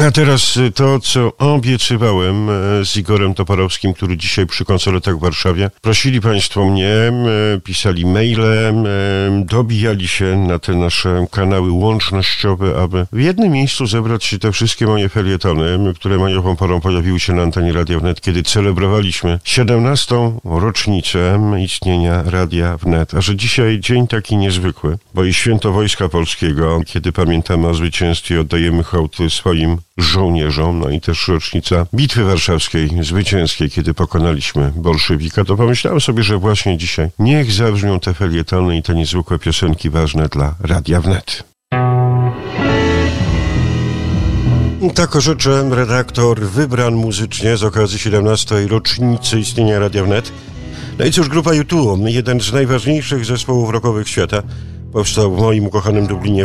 A teraz to, co obiecywałem z Igorem Toporowskim, który dzisiaj przy konsoletach w Warszawie. Prosili Państwo mnie, pisali mailem, dobijali się na te nasze kanały łącznościowe, aby w jednym miejscu zebrać te wszystkie moje felietony, które majową porą pojawiły się na antenie Radia Wnet, kiedy celebrowaliśmy 17. rocznicę istnienia Radia Wnet. A że dzisiaj dzień taki niezwykły, bo i święto Wojska Polskiego, kiedy pamiętamy o zwycięstwie, oddajemy hołd swoim żołnierzom, no i też rocznica Bitwy Warszawskiej zwycięskiej, kiedy pokonaliśmy bolszewika, to pomyślałem sobie, że właśnie dzisiaj niech zabrzmią te felietony i te niezwykłe piosenki ważne dla Radia Wnet. Tak orzeczę redaktor wybran muzycznie z okazji 17. rocznicy istnienia Radia Wnet. No i cóż, grupa U2, jeden z najważniejszych zespołów rockowych świata, powstał w moim ukochanym Dublinie w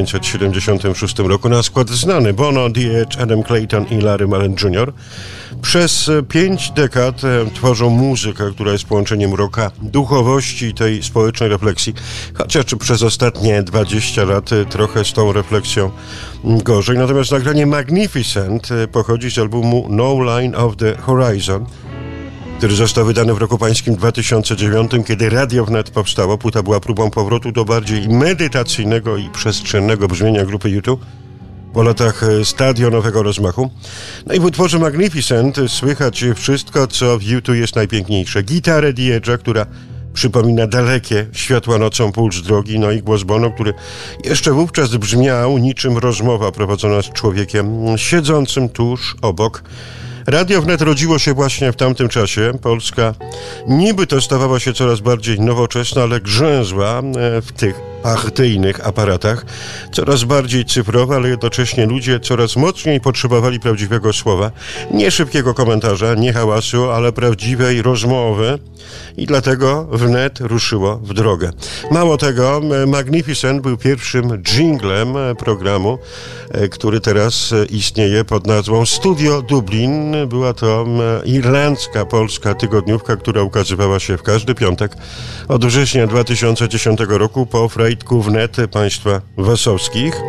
1976 roku na skład znany Bono, The Edge, Adam Clayton i Larry Mullen Jr. Przez 5 dekad tworzą muzykę, która jest połączeniem rocka, duchowości i tej społecznej refleksji, chociaż przez ostatnie 20 lat trochę z tą refleksją gorzej. Natomiast nagranie Magnificent pochodzi z albumu No Line of the Horizon, który został wydany w roku pańskim 2009, kiedy Radio Wnet powstało. Płyta była próbą powrotu do bardziej medytacyjnego i przestrzennego brzmienia grupy U2 po latach stadionowego rozmachu. No i w utworze Magnificent słychać wszystko, co w U2 jest najpiękniejsze. Gitarę The Edge'a, która przypomina dalekie światła nocą puls drogi, no i głos Bono, który jeszcze wówczas brzmiał niczym rozmowa prowadzona z człowiekiem siedzącym tuż obok. Radio Wnet rodziło się właśnie w tamtym czasie. Polska niby to stawała się coraz bardziej nowoczesna, ale grzęzła w tych partyjnych aparatach. Coraz bardziej cyfrowa, ale jednocześnie ludzie coraz mocniej potrzebowali prawdziwego słowa. Nie szybkiego komentarza, nie hałasu, ale prawdziwej rozmowy. I dlatego Wnet ruszyło w drogę. Mało tego, Magnificent był pierwszym dżinglem programu, który teraz istnieje pod nazwą Studio Dublin. Była to irlandzka, polska tygodniówka, która ukazywała się w każdy piątek od września 2010 roku po frajtku Wnet państwa wasowskich.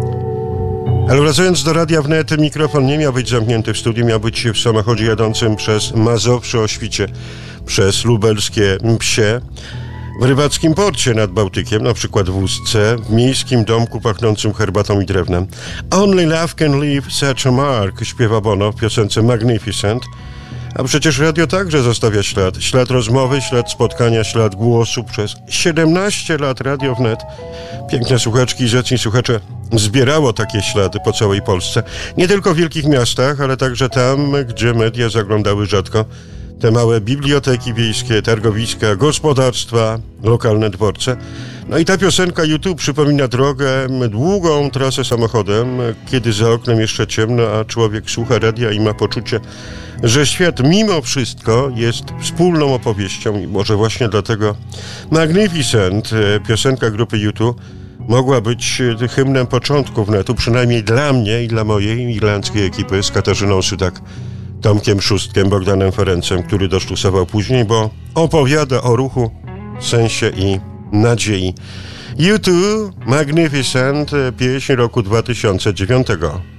Ale wracając do Radia Wnet, mikrofon nie miał być zamknięty w studiu, miał być w samochodzie jadącym przez Mazowsze o Świcie, przez lubelskie Psie, w rybackim porcie nad Bałtykiem, na przykład w Ustce, w miejskim domku pachnącym herbatą i drewnem. Only love can leave such a mark, śpiewa Bono w piosence Magnificent. A przecież radio także zostawia ślad. Ślad rozmowy, ślad spotkania, ślad głosu. Przez 17 lat Radio Wnet, piękne słuchaczki i zacni słuchacze, zbierało takie ślady po całej Polsce. Nie tylko w wielkich miastach, ale także tam, gdzie media zaglądały rzadko. Te małe biblioteki wiejskie, targowiska, gospodarstwa, lokalne dworce. No i ta piosenka U2 przypomina drogę, długą trasę samochodem, kiedy za oknem jeszcze ciemno, a człowiek słucha radia i ma poczucie, że świat mimo wszystko jest wspólną opowieścią i może właśnie dlatego Magnificent, piosenka grupy U2, mogła być hymnem początków Wnetu, przynajmniej dla mnie i dla mojej irlandzkiej ekipy z Katarzyną Sydak, Tomkiem Szóstkiem, Bogdanem Ferencem, który dosztusował później, bo opowiada o ruchu, sensie i nadziei. U2, Magnificent, pieśń roku 2009.